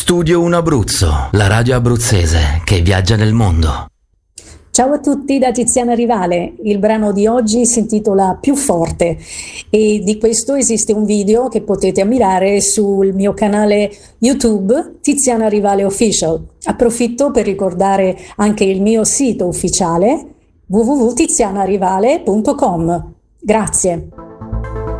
Studio 1 Abruzzo, la radio abruzzese che viaggia nel mondo. Ciao a tutti da Tiziana Rivale, il brano di oggi si intitola Più forte e di questo esiste un video che potete ammirare sul mio canale YouTube Tiziana Rivale Official. Approfitto per ricordare anche il mio sito ufficiale www.tizianarivale.com. Grazie.